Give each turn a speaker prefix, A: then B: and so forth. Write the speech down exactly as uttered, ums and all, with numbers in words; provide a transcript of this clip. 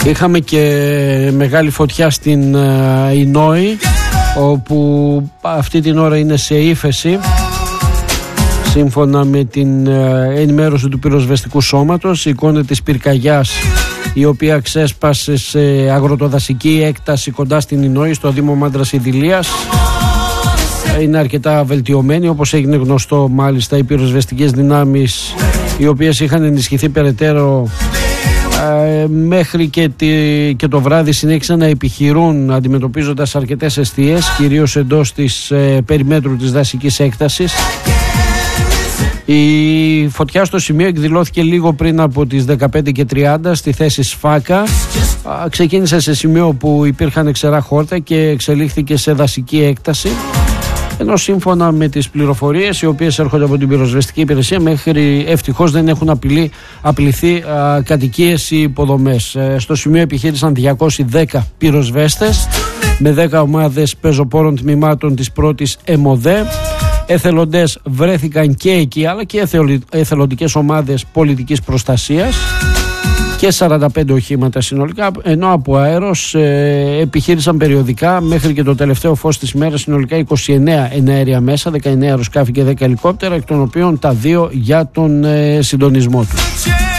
A: Είχαμε και μεγάλη φωτιά στην Ινόη, όπου αυτή την ώρα είναι σε ύφεση, σύμφωνα με την ενημέρωση του πυροσβεστικού σώματος. Η εικόνα της πυρκαγιάς, η οποία ξέσπασε σε αγροτοδασική έκταση κοντά στην Ινόη, στο Δήμο Μάντρας Ιδηλίας, είναι αρκετά βελτιωμένη. Όπως έγινε γνωστό, μάλιστα, οι πυροσβεστικές δυνάμεις, οι οποίες είχαν ενισχυθεί περαιτέρω ε, μέχρι και, τη, και το βράδυ, συνέχισαν να επιχειρούν, αντιμετωπίζοντας αρκετές εστίες, κυρίως εντός της ε, περιμέτρου της δασικής έκτασης. Η φωτιά στο σημείο εκδηλώθηκε λίγο πριν από τις δεκαπέντε και τριάντα στη θέση Σφάκα. Ξεκίνησε σε σημείο που υπήρχαν ξερά χόρτα και εξελίχθηκε σε δασική έκταση, ενώ σύμφωνα με τις πληροφορίες οι οποίες έρχονται από την πυροσβεστική υπηρεσία, μέχρι ευτυχώς δεν έχουν απειλεί, απειληθεί α, κατοικίες ή υποδομές. Ε, στο σημείο επιχείρησαν διακόσιοι δέκα πυροσβέστες με δέκα ομάδες πεζοπόρων τμήματων της πρώτης ΕΜΟΔΕ. Εθελοντές βρέθηκαν και εκεί, αλλά και εθελοντικές ομάδες πολιτικής προστασίας και σαράντα πέντε οχήματα συνολικά, ενώ από αέρος ε, επιχείρησαν περιοδικά μέχρι και το τελευταίο φως της ημέρας συνολικά είκοσι εννέα εναέρια μέσα, δεκαεννέα αεροσκάφη και δέκα ελικόπτερα, εκ των οποίων τα δύο για τον ε, συντονισμό τους.